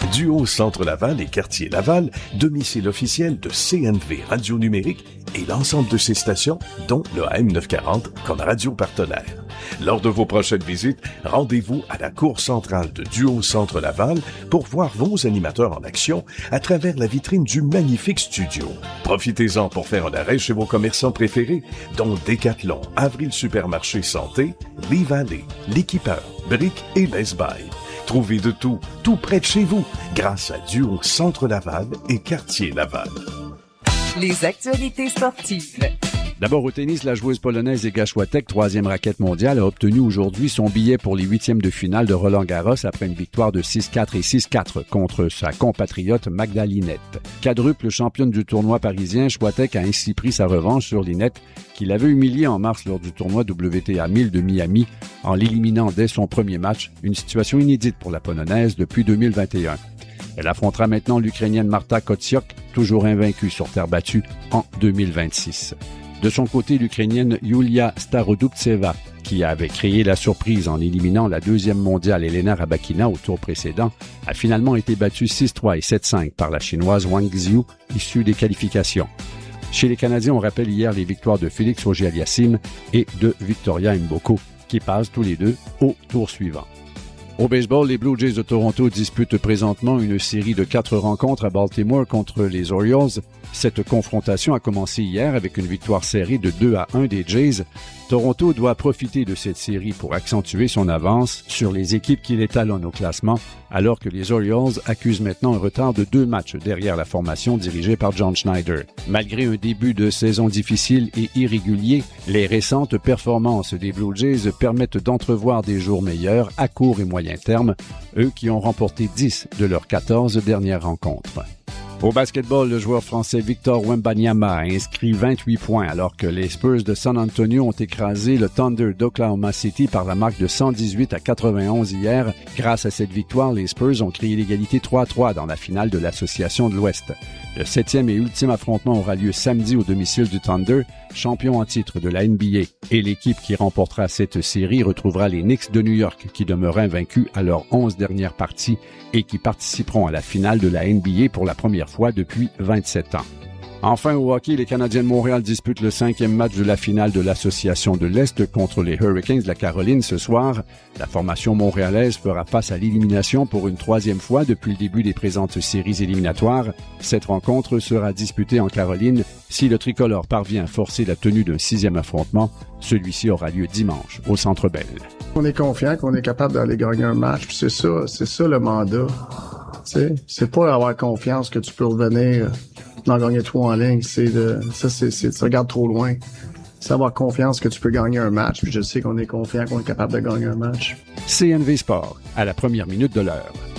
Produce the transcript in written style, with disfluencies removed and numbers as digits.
Duo Centre Laval et Quartier Laval, domicile officiel de CNV Radio Numérique et l'ensemble de ses stations, dont le AM940 comme radio partenaire. Lors de vos prochaines visites, rendez-vous à la cour centrale de Duo Centre Laval pour voir vos animateurs en action à travers la vitrine du magnifique studio. Profitez-en pour faire un arrêt chez vos commerçants préférés, dont Decathlon, Avril Supermarché Santé, Lee Valley, L'Équipeur, Brick et Best Buy. Trouvez de tout, tout près de chez vous, grâce à Duo Centre Laval et Quartier Laval. Les actualités sportives. D'abord au tennis, la joueuse polonaise Iga Świątek, 3e raquette mondiale, a obtenu aujourd'hui son billet pour les 8e de finale de Roland-Garros après une victoire de 6-4 et 6-4 contre sa compatriote Magda Linette. Quadruple championne du tournoi parisien, Świątek a ainsi pris sa revanche sur Linette, qui l'avait humiliée en mars lors du tournoi WTA 1000 de Miami en l'éliminant dès son premier match, une situation inédite pour la Polonaise depuis 2021. Elle affrontera maintenant l'Ukrainienne Marta Kotsiuk, toujours invaincue sur terre battue, en 2026. De son côté, l'Ukrainienne Yulia Starodubtseva, qui avait créé la surprise en éliminant la 2e mondiale Elena Rybakina au tour précédent, a finalement été battue 6-3 et 7-5 par la Chinoise Wang Xiu, issue des qualifications. Chez les Canadiens, on rappelle hier les victoires de Félix Auger-Aliassime et de Victoria Mboko, qui passent tous les deux au tour suivant. Au baseball, les Blue Jays de Toronto disputent présentement une série de 4 rencontres à Baltimore contre les Orioles. Cette confrontation a commencé hier avec une victoire serrée de 2-1 des Jays. Toronto doit profiter de cette série pour accentuer son avance sur les équipes qui l'étalonnent au classement, alors que les Orioles accusent maintenant un retard de 2 matchs derrière la formation dirigée par John Schneider. Malgré un début de saison difficile et irrégulier, les récentes performances des Blue Jays permettent d'entrevoir des jours meilleurs à court et moyen terme, eux qui ont remporté 10 de leurs 14 dernières rencontres. Au basketball, le joueur français Victor Wembanyama a inscrit 28 points alors que les Spurs de San Antonio ont écrasé le Thunder d'Oklahoma City par la marque de 118-91 hier. Grâce à cette victoire, les Spurs ont créé l'égalité 3-3 dans la finale de l'Association de l'Ouest. Le 7e et ultime affrontement aura lieu samedi au domicile du Thunder, champion en titre de la NBA. Et l'équipe qui remportera cette série retrouvera les Knicks de New York qui demeurent invaincus à leurs 11 dernières parties et qui participeront à la finale de la NBA pour la première fois depuis 27 ans. Enfin, au hockey, les Canadiens de Montréal disputent le 5e match de la finale de l'Association de l'Est contre les Hurricanes de la Caroline ce soir. La formation montréalaise fera face à l'élimination pour une 3e fois depuis le début des présentes séries éliminatoires. Cette rencontre sera disputée en Caroline. Si le tricolore parvient à forcer la tenue d'un 6e affrontement, celui-ci aura lieu dimanche au Centre Bell. On est confiant qu'on est capable d'aller gagner un match. C'est ça le mandat. T'sais, c'est pas avoir confiance que tu peux revenir d'en gagner 3 en ligne. Tu regardes trop loin. C'est avoir confiance que tu peux gagner un match. Puis je sais qu'on est confiant qu'on est capable de gagner un match. CNV Sport, à la première minute de l'heure.